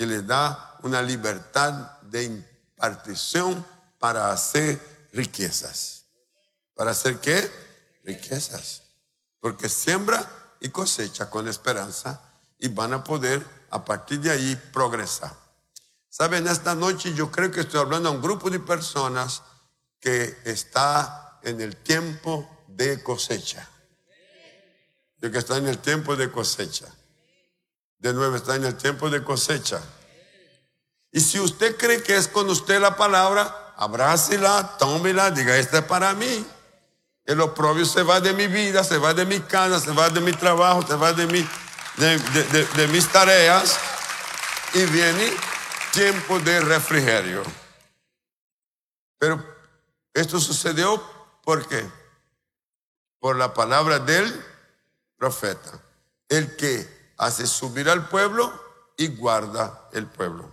y les da una libertad de impartición para hacer riquezas. ¿Para hacer qué? Riquezas. Porque siembra y cosecha con esperanza y van a poder a partir de ahí progresar. Saben, esta noche yo creo que estoy hablando a un grupo de personas que está en el tiempo de cosecha. De que está en el tiempo de cosecha. De nuevo está en el tiempo de cosecha. Y si usted cree que es con usted la palabra, abrácela, tómela, diga, esta es para mí. El oprobio se va de mi vida, se va de mi casa, se va de mi trabajo, se va de mis tareas y viene tiempo de refrigerio. Pero esto sucedió ¿por qué? Por la palabra del profeta, el que hace subir al pueblo y guarda el pueblo.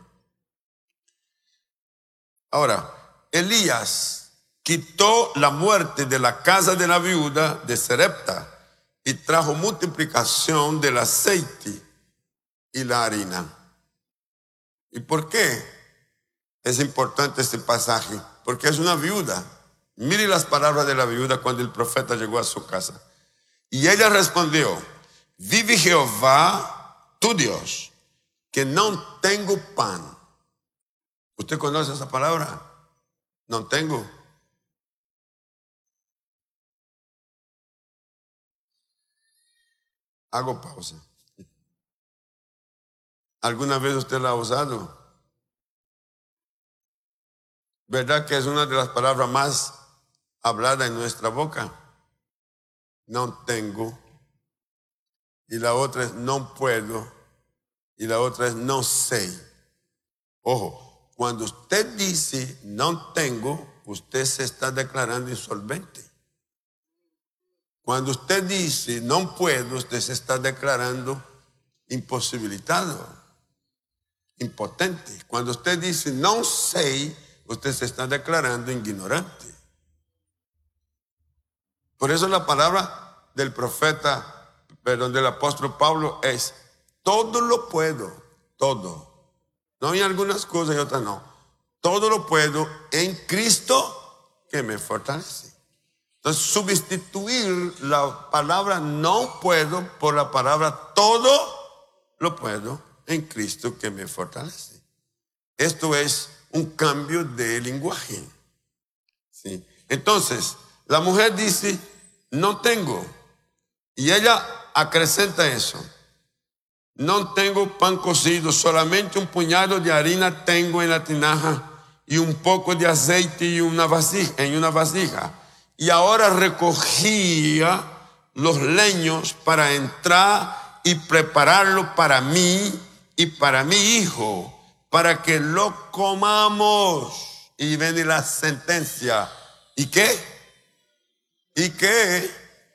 Ahora, Elías quitó la muerte de la casa de la viuda de Sarepta y trajo multiplicación del aceite y la harina. ¿Y por qué es importante este pasaje? Porque es una viuda. Mire las palabras de la viuda cuando el profeta llegó a su casa. Y ella respondió, vive Jehová, tu Dios, que no tengo pan. ¿Usted conoce esa palabra? No tengo. Hago pausa. ¿Alguna vez usted la ha usado? ¿Verdad que es una de las palabras más habladas en nuestra boca? No tengo. Y la otra es no puedo. Y la otra es no sé. Ojo, cuando usted dice no tengo, usted se está declarando insolvente. Cuando usted dice no puedo, usted se está declarando imposibilitado, impotente. Cuando usted dice no sé, usted se está declarando ignorante. Por eso la palabra del profeta, perdón, del apóstol Pablo es todo lo puedo, todo. No hay algunas cosas y otras no. Todo lo puedo en Cristo que me fortalece. Entonces, sustituir la palabra no puedo por la palabra todo lo puedo en Cristo que me fortalece. Esto es un cambio de lenguaje. ¿Sí? Entonces, la mujer dice, no tengo. Y ella acrecenta eso. No tengo pan cocido, solamente un puñado de harina tengo en la tinaja y un poco de aceite en una vasija. Y ahora recogía los leños para entrar y prepararlo para mí y para mi hijo, para que lo comamos. Y viene la sentencia. ¿Y qué? ¿Y qué?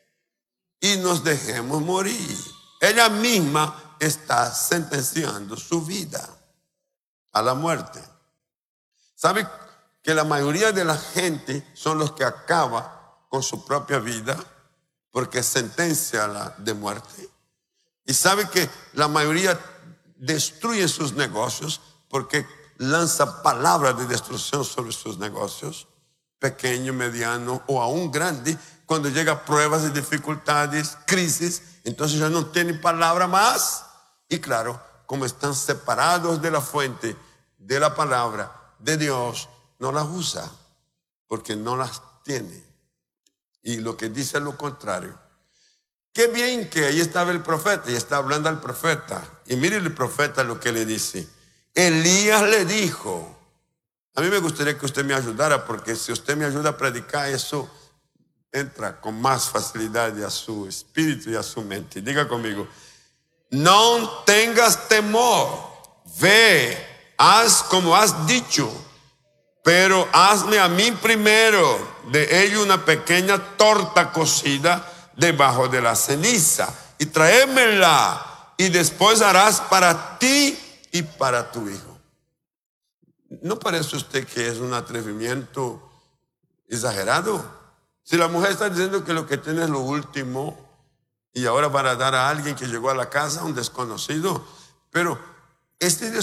Y nos dejemos morir. Ella misma está sentenciando su vida a la muerte. ¿Sabe que la mayoría de la gente son los que acaban con su propia vida porque sentencia de muerte? Y sabe que la mayoría destruye sus negocios porque lanza palabras de destrucción sobre sus negocios, pequeño, mediano o aún grande. Cuando llega pruebas y dificultades, crisis, entonces ya no tienen palabra más. Y claro, como están separados de la fuente, de la palabra de Dios, no las usa porque no las tiene. Y lo que dice es lo contrario. Qué bien que ahí estaba el profeta y está hablando al profeta. Y mire el profeta lo que le dice. Elías le dijo, a mí me gustaría que usted me ayudara porque si usted me ayuda a predicar eso, entra con más facilidad a su espíritu y a su mente. Diga conmigo, no tengas temor, ve, haz como has dicho, pero hazme a mí primero de ello una pequeña torta cocida debajo de la ceniza y tráemela y después harás para ti y para tu hijo. ¿No parece usted que es un atrevimiento exagerado? Si la mujer está diciendo que lo que tiene es lo último y ahora van a dar a alguien que llegó a la casa, un desconocido, pero este